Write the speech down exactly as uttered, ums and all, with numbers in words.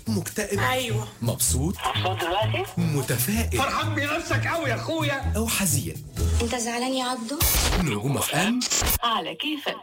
مكتئب؟ ايوه. مبسوط؟ مبسوط دلوقتي؟ متفائل؟ فرحان بنفسك قوي يا اخويا. أو حزين؟ انت زعلان يا عبدو؟ نجوم اف ام على كيفك.